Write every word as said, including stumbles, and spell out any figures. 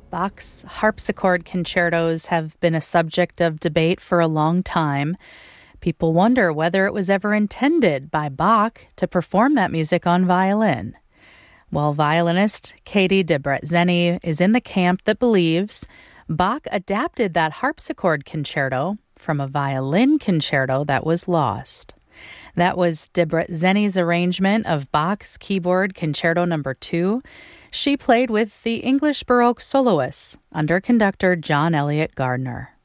Bach's harpsichord concertos have been a subject of debate for a long time. People wonder whether it was ever intended by Bach to perform that music on violin. Well, violinist Katie Debretzeni is in the camp that believes Bach adapted that harpsichord concerto from a violin concerto that was lost. That was Debretzeni's arrangement of Bach's Keyboard Concerto Number two. She played with the English Baroque soloists under conductor John Eliot Gardiner.